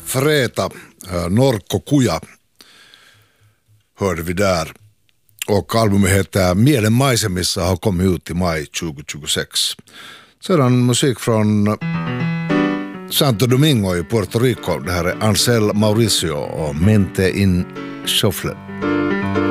Freta, Norkko Kuja hörde vi där. Och albumet heter Mielen maisemissa, har kommit ut i maj 2026. Sedan musik från Santo Domingo i Puerto Rico. Det här är Ansel Mauricio och Mente in Shuffle.